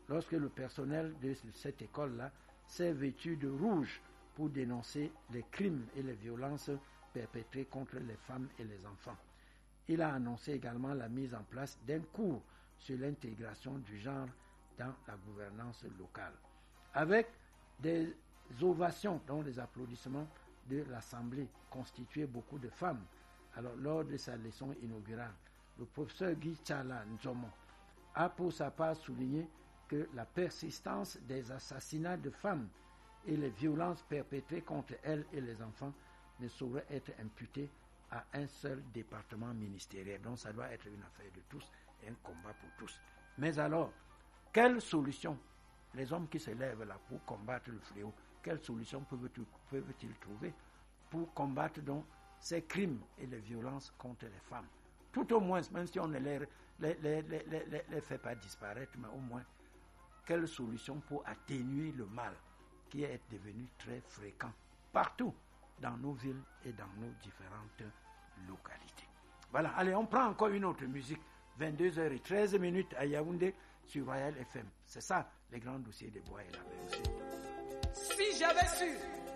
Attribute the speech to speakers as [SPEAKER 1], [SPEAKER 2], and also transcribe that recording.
[SPEAKER 1] lorsque le personnel de cette école-là s'est vêtu de rouge pour dénoncer les crimes et les violences perpétrées contre les femmes et les enfants. Il a annoncé également la mise en place d'un cours sur l'intégration du genre dans la gouvernance locale. Avec des ovations, dont des applaudissements de l'Assemblée, constituaient beaucoup de femmes. Alors, lors de sa leçon inaugurale, le professeur Guy Tchala Nzomo a pour sa part souligné que la persistance des assassinats de femmes et les violences perpétrées contre elles et les enfants ne sauraient être imputées à un seul département ministériel. Donc ça doit être une affaire de tous et un combat pour tous. Mais alors, quelle solution les hommes qui se lèvent là pour combattre le fléau, quelle solution peuvent-ils trouver pour combattre donc ces crimes et les violences contre les femmes? Tout au moins, même si on ne les fait pas disparaître, mais au moins, quelle solution pour atténuer le mal qui est devenu très fréquent partout dans nos villes et dans nos différentes localités. Voilà, allez, on prend encore une autre musique, 22h13 à Yaoundé sur Royal FM. C'est ça, les grands dossiers de Bois et la mer.
[SPEAKER 2] Si j'avais su